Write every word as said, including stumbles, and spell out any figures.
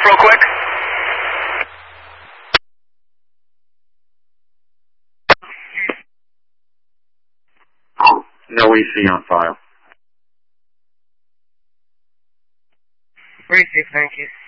off real quick? No E C on file. Received, thank you.